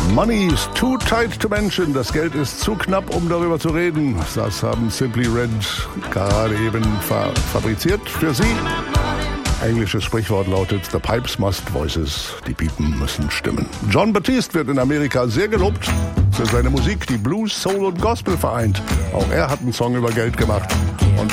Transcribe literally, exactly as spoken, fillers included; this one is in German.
Money is too tight to mention. Das Geld ist zu knapp, um darüber zu reden. Das haben Simply Red gerade eben fa- fabriziert für Sie. Englisches Sprichwort lautet: The pipes must voices. Die Piepen müssen stimmen. Jon Batiste wird in Amerika sehr gelobt für seine Musik, die Blues, Soul und Gospel vereint. Auch er hat einen Song über Geld gemacht. Und